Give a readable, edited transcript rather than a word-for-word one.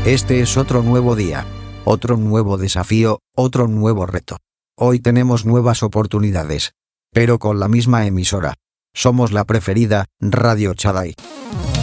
Este es otro nuevo día, otro nuevo desafío, otro nuevo reto. Hoy tenemos nuevas oportunidades, pero con la misma emisora. Somos la preferida, Radio Chaday.